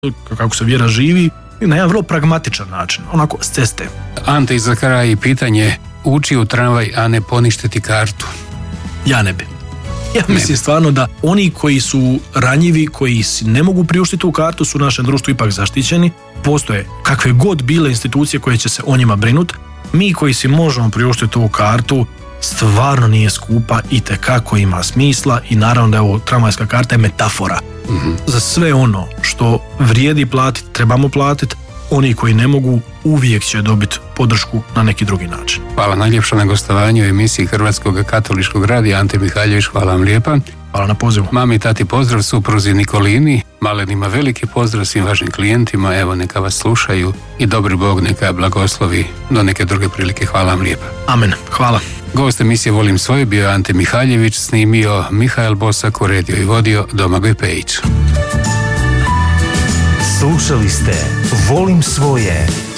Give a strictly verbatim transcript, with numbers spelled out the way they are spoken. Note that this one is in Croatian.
kako se vjera živi, na jedan vrlo pragmatičan način, onako s ceste. Ante, za kraj pitanje, uči u tramvaj, a ne poništiti kartu. Ja ne bi. Ja mislim stvarno da oni koji su ranjivi, koji si ne mogu priuštiti tu kartu, su u našem društvu ipak zaštićeni. Postoje kakve god bile institucije koje će se o njima brinuti. Mi koji si možemo priuštiti tu kartu, stvarno nije skupa, itekako ima smisla i naravno da je ovo tramvajska karta je metafora. Mm-hmm. Za sve ono što vrijedi platiti, trebamo platiti. Oni koji ne mogu uvijek će dobiti podršku na neki drugi način. Hvala najljepša na gostovanju u emisiji Hrvatskog katoličkog radija. Ante Mihaljević, hvala vam lijepa. Hvala na pozivu. Mami i tati pozdrav, supruzi Nikolini, malenima veliki pozdrav svim važnim klijentima, evo neka vas slušaju i dobri Bog neka blagoslovi do neke druge prilike. Hvala vam lijepa. Amen, hvala. Gost emisije Volim svoje bio Ante Mihaljević, snimio Mihael Bosak, uredio i vodio Domagoj Pejić. Slušali ste Volim svoje.